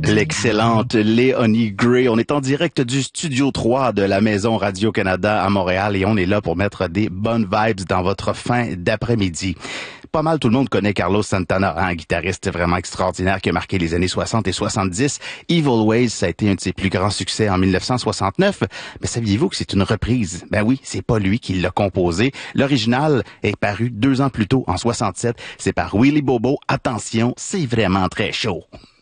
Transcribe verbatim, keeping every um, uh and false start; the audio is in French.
L'excellente Léonie Gray. On est en direct du Studio trois de la Maison Radio-Canada à Montréal et on est là pour mettre des bonnes vibes dans votre fin d'après-midi. Pas mal tout le monde connaît Carlos Santana, un guitariste vraiment extraordinaire qui a marqué les années soixante et soixante-dix. Evil Ways, ça a été un de ses plus grands succès en mille neuf cent soixante-neuf. Mais saviez-vous que c'est une reprise? Ben oui, c'est pas lui qui l'a composé. L'original est paru deux ans plus tôt, en soixante-sept. C'est par Willy Bobo. Attention, c'est vraiment très chaud.